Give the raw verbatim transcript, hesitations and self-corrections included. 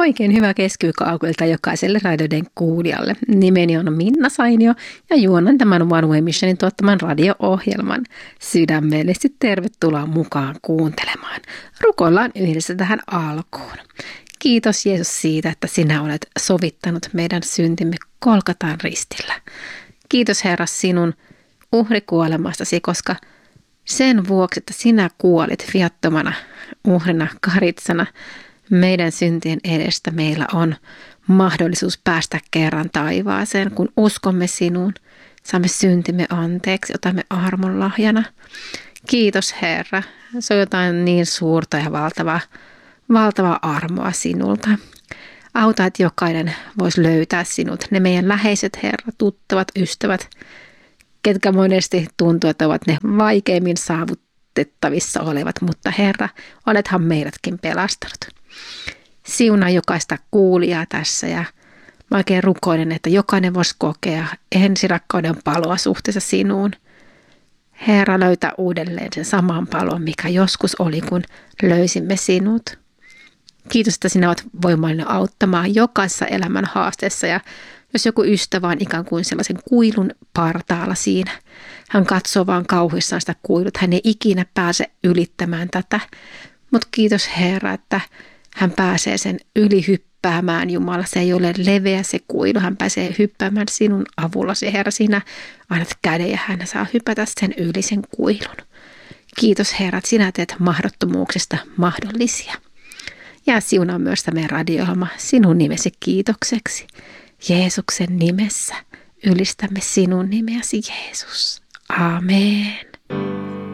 Oikein hyvää keskiviikkoaukelta jokaiselle Raidoiden kuulijalle. Nimeni on Minna Sainio ja juonan tämän One Way Missionin tuottaman radio-ohjelman. Sydämellisesti tervetuloa mukaan kuuntelemaan. Rukoillaan yhdessä tähän alkuun. Kiitos Jeesus siitä, että sinä olet sovittanut meidän syntimme Golgatan ristillä. Kiitos Herra sinun uhrikuolemastasi, koska sen vuoksi, että sinä kuolit viattomana uhrina karitsana, meidän syntien edestä meillä on mahdollisuus päästä kerran taivaaseen, kun uskomme sinuun. Saamme syntimme anteeksi, otamme armon lahjana. Kiitos Herra, se on jotain niin suurta ja valtavaa, valtavaa armoa sinulta. Auta, että jokainen voisi löytää sinut, ne meidän läheiset Herra, tuttavat, ystävät, ketkä monesti tuntuu, että ovat ne vaikeimmin saavutettavissa olevat, mutta Herra, olethan meidätkin pelastanut. Siunaa jokaista kuulijaa tässä ja mä oikein rukoilen, että jokainen voisi kokea ensirakkauden paloa suhteessa sinuun. Herra, löytää uudelleen sen saman palon, mikä joskus oli, kun löysimme sinut. Kiitos, että sinä olet voimallinen auttamaan jokaisessa elämän haasteessa ja jos joku ystävä on ikään kuin sellaisen kuilun partaalla siinä, hän katsoo vaan kauhuissaan sitä kuilut, hän ei ikinä pääse ylittämään tätä. Mutta kiitos Herra, että hän pääsee sen yli hyppäämään, Jumala. Se ei ole leveä se kuilu, hän pääsee hyppäämään sinun avullasi. Herra, sinä annat käden ja hän saa hypätä sen yli sen kuilun. Kiitos Herra, että sinä teet mahdottomuuksista mahdollisia. Ja siunaa myös tämä radio-ohjelma sinun nimesi kiitokseksi. Jeesuksen nimessä ylistämme sinun nimeäsi Jeesus. Amen.